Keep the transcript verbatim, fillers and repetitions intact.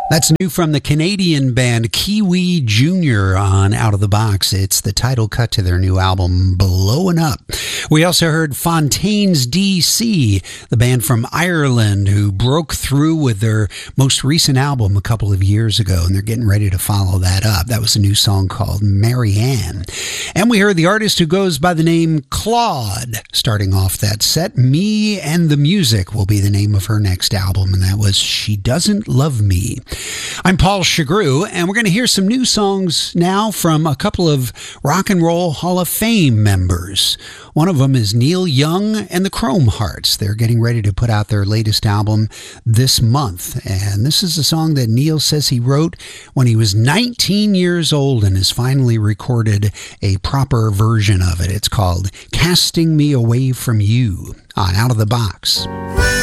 That's new from the Canadian band Kiwi Junior on Out of the Box. It's the title cut to their new album, Blowin' Up. We also heard Fontaines D C, the band from Ireland who broke through with their most recent album a couple of years ago, and they're getting ready to follow that up. That was a new song called Marianne. And we heard the artist who goes by the name Claude starting off that set. Me and the Music will be the name of her next album, and that was She Doesn't Love Me. I'm Paul Chagru, and we're going to hear some new songs now from a couple of Rock and Roll Hall of Fame members. One of them is Neil Young and the Chrome Hearts. They're getting ready to put out their latest album this month, and this is a song that Neil says he wrote when he was nineteen years old and has finally recorded a proper version of it. It's called Casting Me Away From You on Out of the Box.